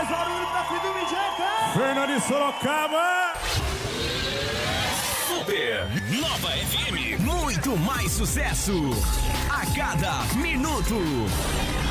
Mais barulho pra filho do Jeca! Fernando de Sorocaba! Super Nova FM. Muito mais sucesso a cada minuto.